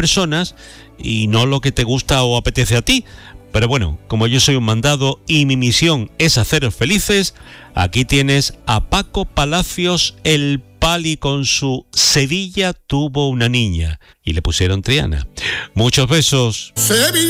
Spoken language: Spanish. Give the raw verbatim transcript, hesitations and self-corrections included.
personas y no lo que te gusta o apetece a ti. Pero bueno, como yo soy un mandado y mi misión es haceros felices, aquí tienes a Paco Palacios, el Pali, con su Sevilla tuvo una niña y le pusieron Triana. Muchos besos. Sevilla.